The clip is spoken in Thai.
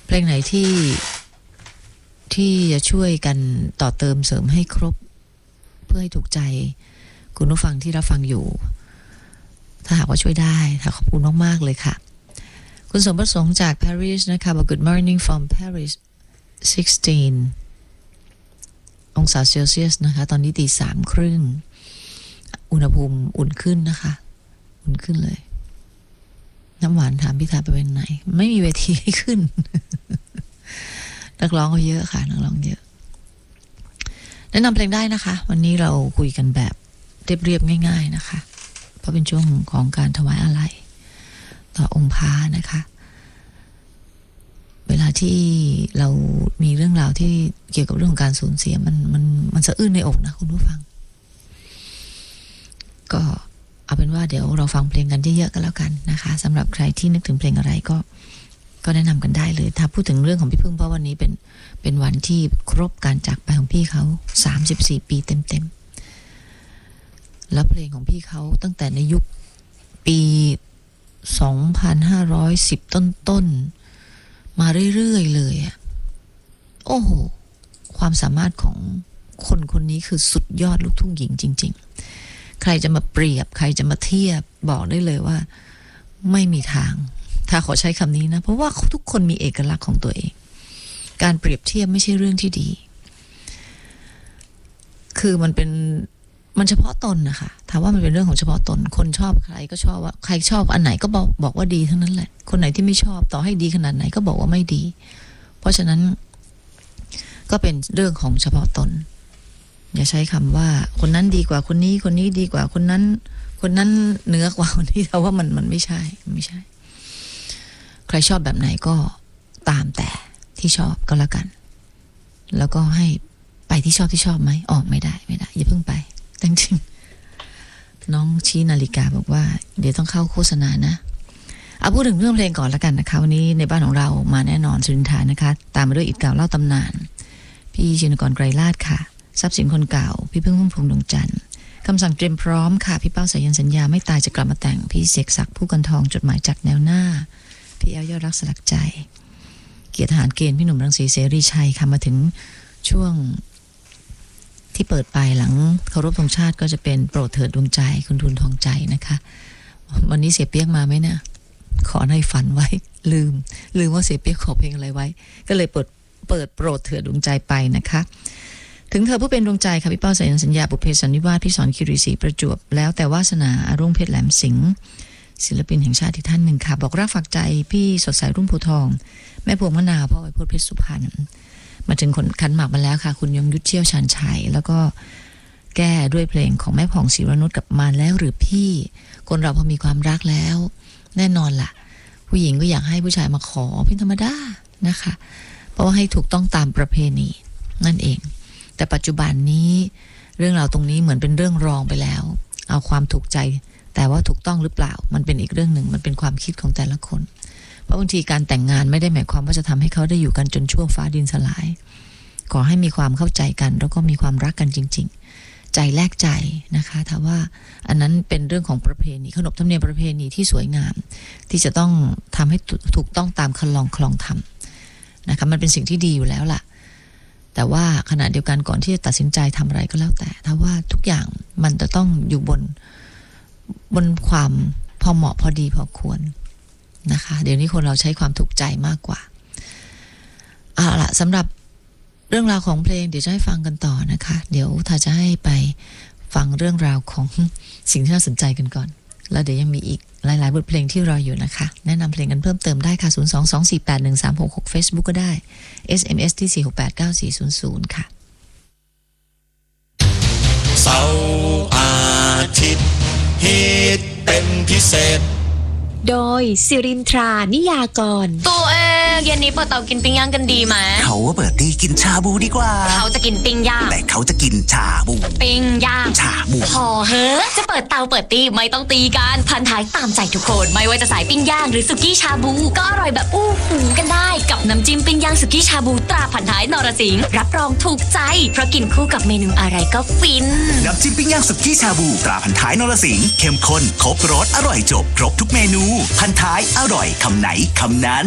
เพลงไหนที่จะช่วยกันต่อเติมเสริมให้ครบเพื่อให้ถูกใจคุณผู้ฟังที่รับฟังอยู่ถ้าหากว่าช่วยได้ขอบคุณมากๆเลยค่ะคุณสมประสงค์จากปารีสนะคะบอก Good morning from Paris 16 องศาเซลเซียสนะคะตอนนี้ 3:30 น.อุณหภูมิอุ่นขึ้นนะคะอุ่นขึ้นเลยน้ำหวานถามพี่ทาไปเป็นไหนไม่มีเวทีให้ขึ้น นักร้องก็เยอะค่ะนักร้องเยอะแนะนำเพลงได้นะคะวันนี้เราคุยกันแบบเรียบๆง่ายๆนะคะเพราะเป็นช่วงของการถวายอาลัยต่อองค์พระนะคะเวลาที่เรามีเรื่องราวที่เกี่ยวกับเรื่องของการสูญเสียมันสะอื้นในอกนะคุณผู้ฟังก็เอาเป็นว่าเดี๋ยวเราฟังเพลงกันเยอะๆกันแล้วกันนะคะสำหรับใครที่นึกถึงเพลงอะไรก็แนะนำกันได้เลยถ้าพูดถึงเรื่องของพี่พึ่งเพราะวันนี้เป็นวันที่ครบการจากไปของพี่เขา34 ปีเต็มๆแล้วเพลงของพี่เขาตั้งแต่ในยุคปี2510ต้นมาเรื่อยๆเลยอ่ะโอ้โหความสามารถของคนนี้คือสุดยอดลูกทุ่งหญิงจริงๆใครจะมาเปรียบใครจะมาเทียบบอกได้เลยว่าไม่มีทางถ้าขอใช้คำนี้นะเพราะว่าทุกคนมีเอกลักษณ์ของตัวเองการเปรียบเทียบไม่ใช่เรื่องที่ดีคือมันเฉพาะตนนะคะถามว่ามันเป็นเรื่องของเฉพาะตนคนชอบใครก็ชอบว่าใครชอบอันไหนก็บอกว่าดีทั้งนั้นแหละคนไหนที่ไม่ชอบต่อให้ดีขนาดไหนก็บอกว่าไม่ดีเพราะฉะนั้นก็เป็นเรื่องของเฉพาะตนอย่าใช้คำว่าคนนั้นดีกว่าคนนี้ดีกว่าคนนั้นเหนือกว่าคนนี้เพราะว่ามันไม่ใช่ใครชอบแบบไหนก็ตามแต่ที่ชอบก็แล้วกันแล้วก็ให้ไปที่ชอบไหมออกไม่ได้อย่าเพิ่งไปจริงๆน้องชี้นาฬิกาบอกว่าเดี๋ยวต้องเข้าโฆษณานะเอาพูดถึงเรื่องเพลงก่อนแล้วกันนะคะวันนี้ในบ้านของเรามาแน่นอนสุรินทร์นะคะตามมาด้วยอิฐเก่าเล่าตำนานพี่ชินกรไกรลาศค่ะทรัพย์สินคนเก่าพี่พึ่งพุ่มพวงดวงจันทร์คำสั่งเตรียมพร้อมค่ะพี่เป้าสายันสัญญาไม่ตายจะกลับมาแต่งพี่เสกศักดิ์ผู้กันทองจดหมายจากแนวหน้าพี่แอลยอดรักสลักใจเกียรติทหารเกณฑ์พี่หนุ่มรังสีเสรีชัยค่ะมาถึงช่วงที่เปิดไปหลังเคารพธงชาติก็จะเป็นโปรดเถิดดวงใจคุณทุนทองใจนะคะวันนี้เสียเปียกมาไหมเนี่ยขอในฝันไว้ลืมว่าเสียเปียกขอเพลงอะไรไว้ก็เลยเปิดโปรดเถิดดวงใจไปนะคะถึงเธอผู้เป็นดวงใจค่ะพี่เป้าสายันสัญญาบุพเพสันนิวาสพี่สอนคิรีศรีประจวบแล้วแต่วาสนาอรุ่งเพชรแหลมสิงห์ศิลปินแห่งชาติที่ท่านหนึ่งค่ะบอกรักฝากใจพี่สดใสรุ่งโพทองแม่พวงมะนาวพ่อไวยพจน์เพชรสุพรรณมาถึงคนขันหมากมาแล้วค่ะคุณยงยุทธเชี่ยวชาญชัยแล้วก็แก้ด้วยเพลงของแม่ผ่องศรีวรนุชกับมาแล้วหรือพี่คนเราพอมีความรักแล้วแน่นอนล่ะผู้หญิงก็อยากให้ผู้ชายมาขอเป็นธรรมดานะคะเพราะว่าให้ถูกต้องตามประเพณีนั่นเองแต่ปัจจุบันนี้เรื่องราวตรงนี้เหมือนเป็นเรื่องรองไปแล้วเอาความถูกใจแต่ว่าถูกต้องหรือเปล่ามันเป็นอีกเรื่องหนึ่งมันเป็นความคิดของแต่ละคนเพราะบางทีการแต่งงานไม่ได้หมายความว่าจะทำให้เขาได้อยู่กันจนชั่วฟ้าดินสลายขอให้มีความเข้าใจกันแล้วก็มีความรักกันจริงๆใจแลกใจนะคะถ้าว่าอันนั้นเป็นเรื่องของประเพณีขนบธรรมเนียมประเพณีที่สวยงามที่จะต้องทำให้ถูกต้องตามคันลองคลองธรรมนะคะมันเป็นสิ่งที่ดีอยู่แล้วล่ะแต่ว่าขณะเดียวกันก่อนที่จะตัดสินใจทำอะไรก็แล้วแต่ถ้าว่าทุกอย่างมันจะต้องอยู่บนความพอเหมาะพอดีพอควรนะคะเดี๋ยวนี้คนเราใช้ความถูกใจมากกว่าเอาล่ะสำหรับเรื่องราวของเพลงเดี๋ยวจะให้ฟังกันต่อนะคะเดี๋ยวถ้าจะให้ไปฟังเรื่องราวของสิ่งที่น่าสนใจกันก่อนแล้วเดี๋ยวยังมีอีกหลายๆบทเพลงที่รออยู่นะคะแนะนำเพลงกันเพิ่มเติมได้ค่ะ022481366 Facebook ก็ได้ SMS ที่4689400ค่ะเสาร์อาทิตย์ฮิตเป็นพิเศษโดยสิรินทรานิยากรตัวเองเย็นนี้เปิดเตากินปิ้งย่างกันดีไหมเขาว่าเปิดตีกินชาบูดีกว่าเขาจะกินปิ้งย่างแต่เขาจะกินชาบูปิ้งย่างชาบูพอเฮ้อจะเปิดเตาเปิดตีไม่ต้องตีกันพันท้ายตามใจทุกคนไม่ว่าจะสายปิ้งย่างหรือสุกี้ชาบูก็อร่อยแบบอู้หูกันได้กับน้ำจิ้มปิ้งย่างสุกี้ชาบูตราพันท้ายนรสิงห์รับรองถูกใจเพราะกินคู่กับเมนูอะไรก็ฟินน้ำจิ้มปิ้งย่างสุกี้ชาบูตราพันท้ายนรสิงห์เข้มข้นครบรสอร่อยจบครบทุกเมนูพันท้ายอร่อยคำไหนคำนั้น